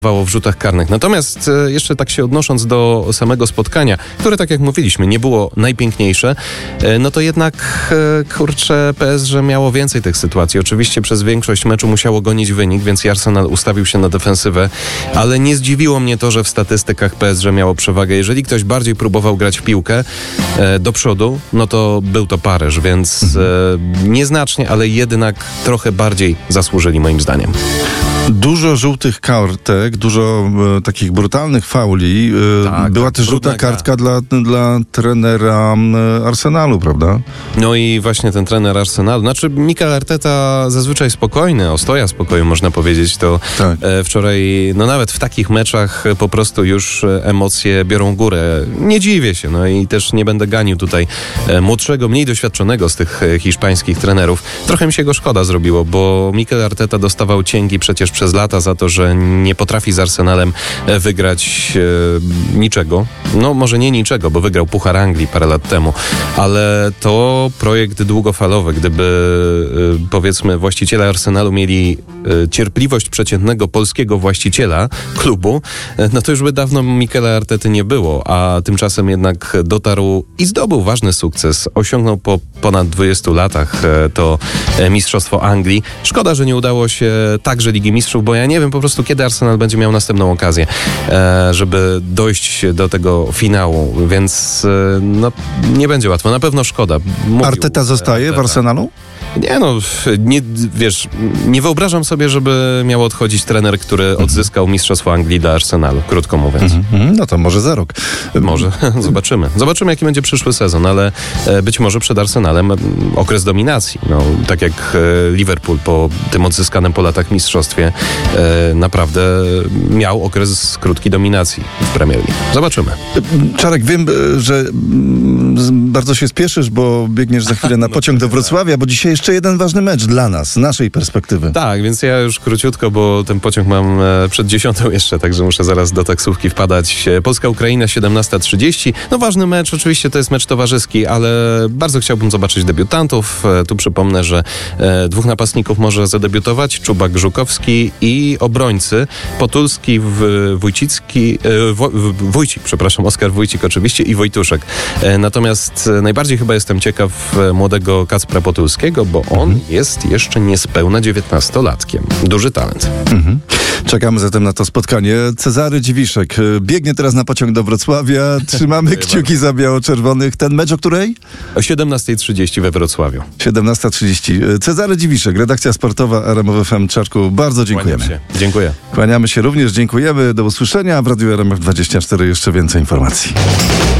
w rzutach karnych. Natomiast jeszcze tak się odnosząc do samego spotkania, które tak jak mówiliśmy nie było najpiękniejsze, no to jednak kurczę PSG miało więcej tych sytuacji. Oczywiście przez większość meczu musiało gonić wynik, więc Arsenal ustawił się na defensywę, ale nie zdziwiło mnie to, że w statystykach PSG miało przewagę. Jeżeli ktoś bardziej próbował grać w piłkę do przodu, no to był to Paryż, więc nieznacznie, ale jednak trochę bardziej zasłużyli moim zdaniem. Dużo żółtych kartek, dużo takich brutalnych fauli. Była też żółta kartka dla trenera Arsenalu, prawda? No i właśnie ten trener Arsenalu, znaczy Mikel Arteta zazwyczaj spokojny, ostoja spokoju można powiedzieć, to tak. Wczoraj, no nawet w takich meczach po prostu już emocje biorą górę. Nie dziwię się, no i też nie będę ganił tutaj młodszego, mniej doświadczonego z tych hiszpańskich trenerów. Trochę mi się go szkoda zrobiło, bo Mikel Arteta dostawał cięgi przecież przez lata za to, że nie potrafi z Arsenalem wygrać niczego. No może nie niczego, bo wygrał Puchar Anglii parę lat temu, ale to projekt długofalowy. Gdyby powiedzmy właściciele Arsenalu mieli cierpliwość przeciętnego polskiego właściciela klubu, no to już by dawno Mikela Artety nie było, a tymczasem jednak dotarł i zdobył ważny sukces. Osiągnął po ponad 20 latach to Mistrzostwo Anglii. Szkoda, że nie udało się także Ligi Mistrzów, bo ja nie wiem po prostu, kiedy Arsenal będzie miał następną okazję, żeby dojść do tego finału, więc no, nie będzie łatwo. Na pewno szkoda. Arteta zostaje w Arsenalu? Nie no, nie wyobrażam sobie, żeby miał odchodzić trener, który odzyskał Mistrzostwo Anglii do Arsenalu, krótko mówiąc. No to może za rok. Może, zobaczymy. Zobaczymy, jaki będzie przyszły sezon, ale być może przed Arsenalem okres dominacji. No, tak jak Liverpool po tym odzyskanym po latach mistrzostwie naprawdę miał okres krótkiej dominacji w Premier League. Zobaczymy. Czarek, wiem, że bardzo się spieszysz, bo biegniesz za chwilę na pociąg do Wrocławia, bo dzisiaj jeszcze jeden ważny mecz dla nas, z naszej perspektywy. Tak, więc ja już króciutko, bo ten pociąg mam przed 10 jeszcze, także muszę zaraz do taksówki wpadać. Polska-Ukraina 17:30. No ważny mecz, oczywiście to jest mecz towarzyski, ale bardzo chciałbym zobaczyć debiutantów. Tu przypomnę, że dwóch napastników może zadebiutować, Czubak Żukowski i obrońcy Potulski, Oskar Wójcik oczywiście i Wojtuszek. Natomiast najbardziej chyba jestem ciekaw młodego Kacpra Potulskiego, bo on jest jeszcze niespełna 19-latkiem. Duży talent. Czekamy zatem na to spotkanie. Cezary Dziwiszek biegnie teraz na pociąg do Wrocławia. Trzymamy kciuki za biało-czerwonych. Ten mecz o której? O 17:30 we Wrocławiu. 17:30. Cezary Dziwiszek, redakcja sportowa RMF FM. Czarku, bardzo dziękujemy. Kłaniam się. Dziękuję. Kłaniamy się również, dziękujemy. Do usłyszenia. W Radiu RMF 24 jeszcze więcej informacji.